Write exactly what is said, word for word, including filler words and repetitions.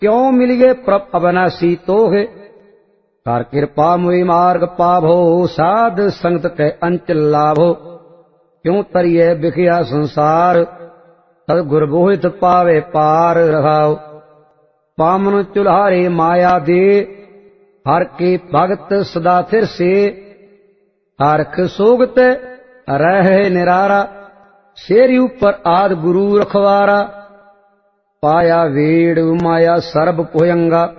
क्यों मिलिए प्रभ अविनाशी तोहे। कर कृपा मुई मार्ग पाभो साध संगत कै अंचल लाभो। क्यों तरिए बिखिया संसार तद गुर बोहित पावे पार रहाओ। पामन चुल्हारे माया दे हर के भगत सदा थिर से। हरख सोगत रह निरारा शेरी ऊपर आद गुरु रखवारा। पाया वेड़ माया सर्ब भुयंगा